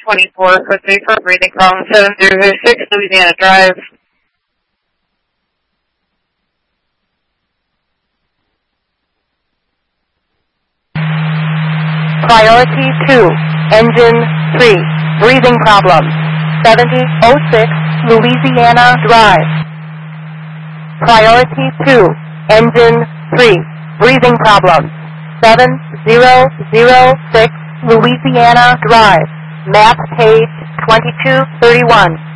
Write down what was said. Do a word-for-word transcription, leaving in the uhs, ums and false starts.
twenty-four, code three for breathing problem, seven zero zero six, Louisiana Drive. Priority two, engine three, breathing problem, seventy oh six, Louisiana Drive. Priority two, engine three, breathing problem, seven zero zero six, Louisiana Drive. Map page twenty-two thirty-one.